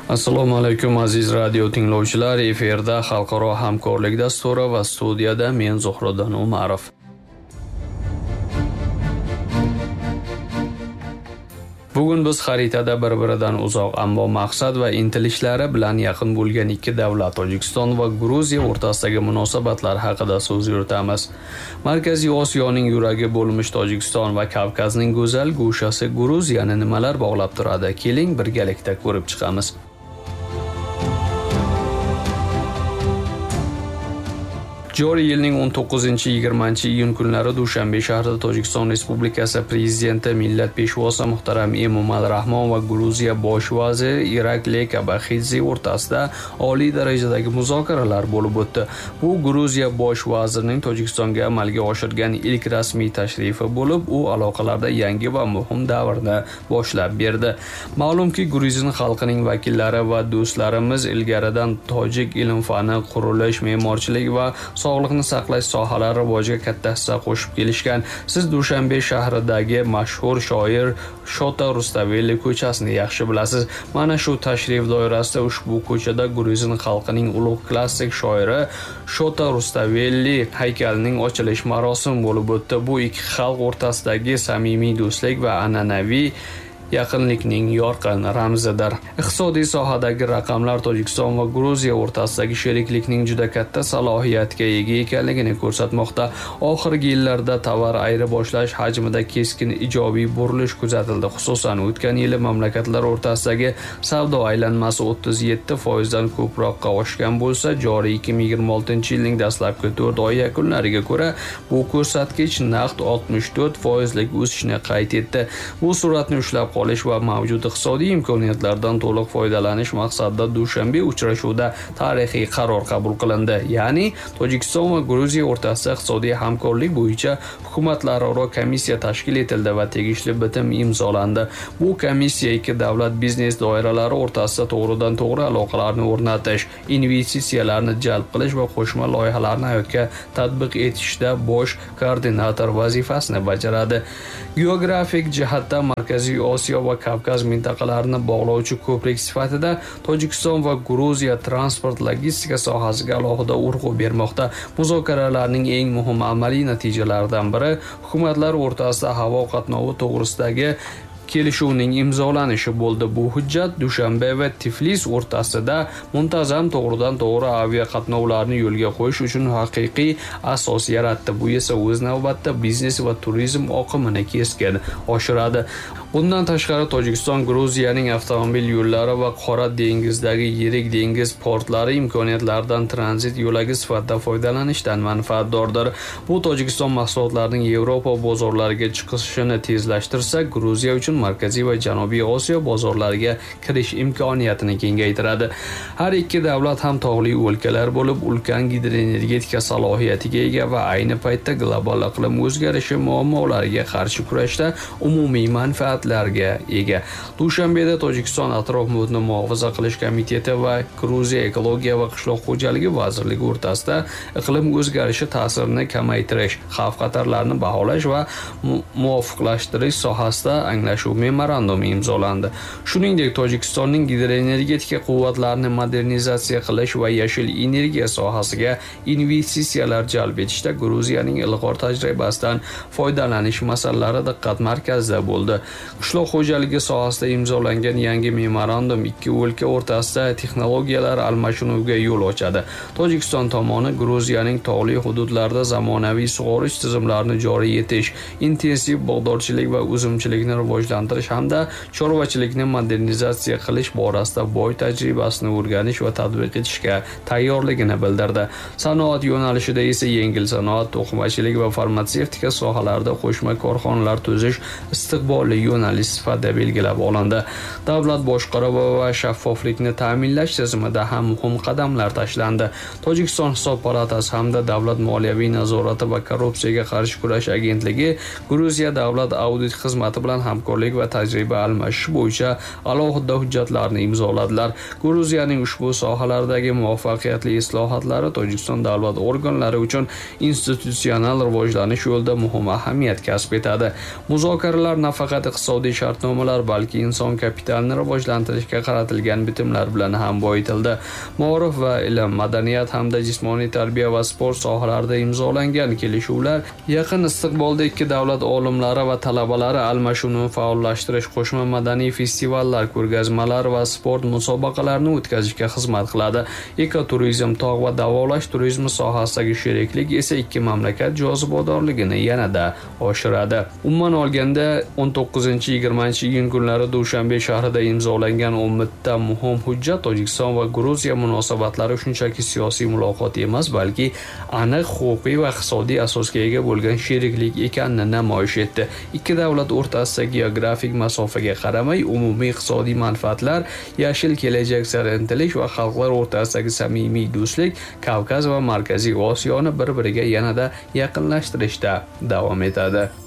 Assalomu alaykum aziz radio tinglovchilar. Efirda xalqaro hamkorlik dasturi va studiyada men Zuhriddin Umarov. Bugun biz xaritada bir-biridan uzoq ammo maqsad va intilishlari bilan yaqin bo'lgan ikki davlat Tojikiston va Gruziya o'rtasidagi munosabatlar haqida so'z yuritamiz. Markaziy Osiyoning yuragi bo'lmish Tojikiston va Kavkazning go'zal go'shasi Gruziyani nimalar bog'lab turadi? Keling birgalikda ko'rib chiqamiz. Joriy yilning 19-20 kunlari Dushanbe shahrida Tojikiston Respublikasi Prezidenti Millat peshvosi muhtaram Emomali Rahmon va Gruziya bosh vaziri Irakli Kabaxidze o'rtasida oliy darajadagi muzokaralar bo'lib o'tdi. Bu Gruziya bosh vazirining Tojikistonga amalga oshirgan ilk rasmiy tashrifi bo'lib, u aloqalarda yangi va muhim davrni boshlab berdi. Ma'lumki, Gruzin xalqining vakillari va do'stlarimiz ilgaridan tojik ilm-fani, qurilish, me'morchilik va sog'liqni saqlash sohalari rivojiga katta hissa qo'shib kelishgan. Siz Dushanbe shahridagi mashhur shoir Shota Rustaveli ko'chasini yaxshi bilasiz. Mana shu tashrif doirasida ushbu ko'chada Gruzin xalqining ulug' klassik shoiri Shota Rustaveli haykalining ochilish marosimi bo'lib o'tdi. Bu ikki xalq o'rtasidagi samimiy do'stlik va an'anaviy yaqinlikning yorqin ramzidir. Iqtisodiy sohadagi raqamlar Tojikiston va Gruziya o'rtasidagi sheriklikning juda katta salohiyatga ega ekanligini ko'rsatmoqda. Oxirgi yillarda tovar ayirboshlash hajmida keskin ijobiy burilish kuzatildi. Xususan, o'tgan yili mamlakatlar o'rtasidagi savdo aylanmasi 37% dan ko'proqqa oshgan bo'lsa, joriy 2026-yilning dastlabki 4 oy yakunlariga ko'ra bu ko'rsatkich naqd 64% lik o'sishni qayd etdi. Bu sur'atni ushlab qolish va mavjud iqtisodiy imkoniyatlardan to'liq foydalanish maqsadida Dushanbe uchrashuvida tarixiy qaror qabul qilindi. Ya'ni Tojikiston va Gruziya o'rtasida iqtisodiy hamkorlik bo'yicha hukumatlararo komissiya tashkil etildi va tegishli bitim imzolandi. Bu komissiya ikki davlat biznes doiralari o'rtasida to'g'ridan-to'g'ri aloqalarni o'rnatish, investitsiyalarni jalb qilish va qo'shma loyihalarni hayotga tatbiq etishda bosh koordinator vazifasini bajaradi. Geografik jihatdan Markaziy Osiyo va Kavkaz mintaqalarini bog'lovchi ko'prik sifatida Tojikiston va Gruziya transport logistika sohasiga alohida urg'u bermoqda. Muzokaralarning eng muhim amaliy natijalaridan biri hukumatlar o'rtasida havo qatnovi to'g'risidagi kelishuvning imzolanishi bo'ldi. Bu hujjat Dushanbe va Tiflis o'rtasida muntazam to'g'ridan-to'g'ri aviaqatnovlarni yo'lga qo'yish uchun haqiqiy asos yaratdi. Bu esa o'z navbatida biznes va turizm oqimini keskin oshiradi. Bundan tashqari Tojikiston Gruziyaning avtomobil yo'llari va Qora dengizdagi yirik dengiz portlari imkoniyatlaridan tranzit yo'lagi sifatida foydalanishdan manfaatdordir. Bu Tojikiston mahsulotlarining Yevropa bozorlariga chiqishini tezlashtirsa, Gruziya uchun Markaziy va Janubiy Osiyo bozorlariga kirish imkoniyatini kengaytiradi. Har ikki davlat ham tog'li o'lkalar bo'lib, ulkan gidroenergetika salohiyatiga ega va ayni paytda global iqlim o'zgarishi muammolariga qarshi kurashda umumiy manfaatlarga ega. Dushanbeda Tojikiston atrof-muhitni muhofaza qilish komiteti va Gruziya ekologiya va qishloq xo'jaligi vazirligi o'rtasida iqlim o'zgarishi ta'sirini kamaytirish, xavf-xatarlarni baholash va muvofiqlashtirish sohasida anglashuv memorandumi imzolandi. Shuningdek, Tojikistonning gidroenergetika quvvatlarini modernizatsiya qilish va yashil energiya sohasiga investitsiyalar jalb etishda Gruziyaning ilg'or tajribasidan foydalanish masalalari diqqat markazida bo'ldi. Qishloq xo'jaligi sohasida imzolangan yangi memorandum ikki o'lka o'rtasida texnologiyalar almashinuviga yo'l ochadi. Tojikiston tomoni Gruziyaning tog'li hududlarida zamonaviy sug'orish tizimlarini joriy etish, intensiv bog'dorchilik va uzumchilikni rivojlantirish hamda chorvachilikni modernizatsiya qilish borasida boy tajribasini o'rganish va tatbiq etishga tayyorligini bildirdi. Sanoat yo'nalishida esa yengil sanoat, to'qimachilik va farmatsevtika sohalarida qo'shma korxonalar tuzish istiqbolli yo'nalish sifatida belgilab olindi. Davlat boshqaruvi va shaffoflikni ta'minlash tizimida ham muhim qadamlar tashlandi. Tojikiston Hisob palatasi hamda Davlat moliyaviy nazorati va korrupsiyaga qarshi kurash agentligi Gruziya davlat audit xizmati bilan hamkorlik va tajriba almashish bo'yicha alohida hujjatlarni imzoladilar. Gruziyaning ushbu sohalardagi muvaffaqiyatli islohotlari Tojikiston davlat organlari uchun institutsional rivojlanish yo'lida muhim ahamiyat kasb etadi. Muzokaralar nafaqat iqtisodiy shartnomalar, balki inson kapitalini rivojlantirishga qaratilgan bitimlar bilan ham boyitildi. Ma'rif va ilm, madaniyat hamda jismoniy tarbiya va sport sohalarida imzolangan kelishuvlar yaqin istiqbolda ikki davlat olimlari va talabalari almashinuvini faollashtirish, qo'shma madaniy festivallar, ko'rgazmalar va sport musobaqalarini o'tkazishga xizmat qiladi. Ekoturizm, tog' va davolash turizmi sohasidagi sheriklik esa ikki mamlakat jozibadorligini yanada oshiradi. Umuman olganda 19-20 kunlari Dushanbe shahrida imzolangan ummatda muhim hujjat Tojikiston va Gruziya munosabatlari shunchaki siyosiy muloqot emas, balki aniq huquqiy va iqtisodiy asosga ega bo'lgan sheriklik ekanini namoyish etdi. Ikki davlat o'rtasidagi geografik masofaga qaramay, umumiy iqtisodiy manfaatlar, yashil kelajak sari intilish va xalqlar o'rtasidagi samimiy do'stlik Kavkaz va Markaziy Osiyoni bir-biriga yanada yaqinlashtirishda davom etadi.